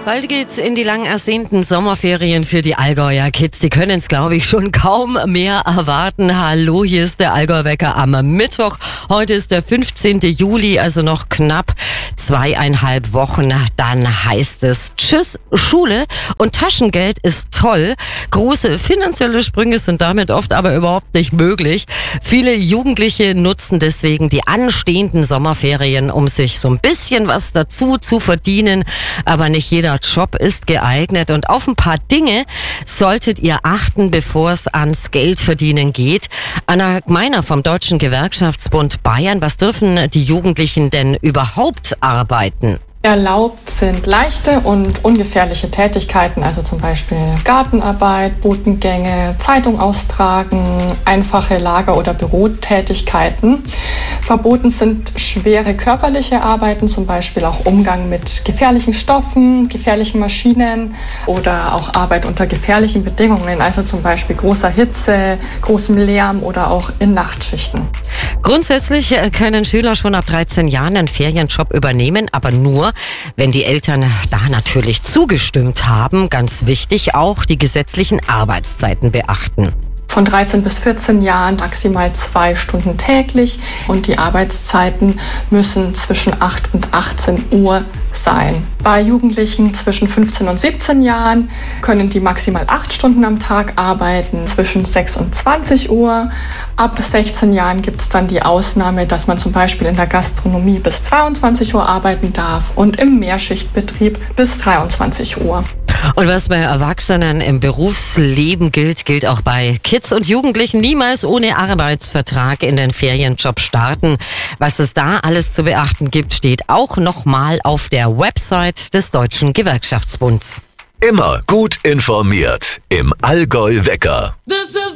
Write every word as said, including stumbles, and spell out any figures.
Bald geht's in die lang ersehnten Sommerferien für die Allgäuer Kids. Die können es, glaube ich, schon kaum mehr erwarten. Hallo, hier ist der Allgäu-Wecker am Mittwoch. Heute ist der fünfzehnten Juli, also noch knapp zweieinhalb Wochen. Dann heißt es Tschüss Schule und Taschengeld ist toll. Große finanzielle Sprünge sind damit oft aber überhaupt nicht möglich. Viele Jugendliche nutzen deswegen die anstehenden Sommerferien, um sich so ein bisschen was dazu zu verdienen. Aber nicht jeder Job ist geeignet und auf ein paar Dinge solltet ihr achten, bevor es ans Geldverdienen geht. Anna Gmeiner vom Deutschen Gewerkschaftsbund Bayern, was dürfen die Jugendlichen denn überhaupt arbeiten? Erlaubt sind leichte und ungefährliche Tätigkeiten, also zum Beispiel Gartenarbeit, Botengänge, Zeitung austragen, einfache Lager- oder Bürotätigkeiten. Verboten sind schwere körperliche Arbeiten, zum Beispiel auch Umgang mit gefährlichen Stoffen, gefährlichen Maschinen oder auch Arbeit unter gefährlichen Bedingungen, also zum Beispiel großer Hitze, großem Lärm oder auch in Nachtschichten. Grundsätzlich können Schüler schon ab dreizehn Jahren einen Ferienjob übernehmen, aber nur, wenn die Eltern da natürlich zugestimmt haben. Ganz wichtig, auch die gesetzlichen Arbeitszeiten beachten. Von dreizehn bis vierzehn Jahren maximal zwei Stunden täglich und die Arbeitszeiten müssen zwischen acht und achtzehn Uhr sein. Bei Jugendlichen zwischen fünfzehn und siebzehn Jahren können die maximal acht Stunden am Tag arbeiten, zwischen sechs und zwanzig Uhr. Ab sechzehn Jahren gibt es dann die Ausnahme, dass man zum Beispiel in der Gastronomie bis zweiundzwanzig Uhr arbeiten darf und im Mehrschichtbetrieb bis dreiundzwanzig Uhr. Und was bei Erwachsenen im Berufsleben gilt, gilt auch bei Kids und Jugendlichen. Niemals ohne Arbeitsvertrag in den Ferienjob starten. Was es da alles zu beachten gibt, steht auch nochmal auf der Website des Deutschen Gewerkschaftsbunds. Immer gut informiert im Allgäu-Wecker.